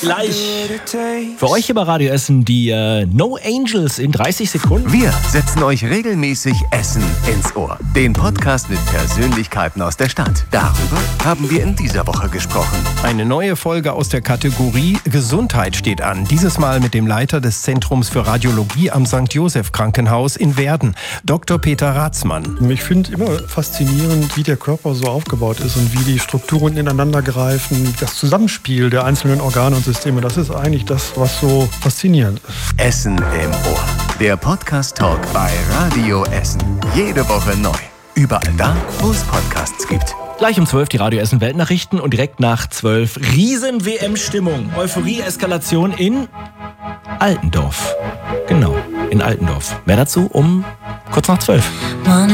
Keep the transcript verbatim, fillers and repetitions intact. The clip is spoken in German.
Gleich für euch hier bei Radio Essen die äh, No Angels in dreißig Sekunden. Wir setzen euch regelmäßig Essen ins Ohr. Den Podcast mit Persönlichkeiten aus der Stadt. Darüber haben wir in dieser Woche gesprochen. Eine neue Folge aus der Kategorie Gesundheit steht an. Dieses Mal mit dem Leiter des Zentrums für Radiologie am Sankt Joseph Krankenhaus in Werden, Doktor Peter Ratzmann. Ich finde immer faszinierend, wie der Körper so aufgebaut ist und wie die Strukturen ineinander greifen. Das Zusammenspiel der einzelnen Organe und Systeme, das ist eigentlich das, was so faszinierend ist. Essen im Ohr. Der Podcast-Talk bei Radio Essen. Jede Woche neu. Überall da, wo es Podcasts gibt. Gleich um zwölf die Radio Essen Weltnachrichten und direkt nach zwölf Riesen-W M-Stimmung. Euphorie-Eskalation in Altendorf. Genau, in Altendorf. Mehr dazu um kurz nach zwölf.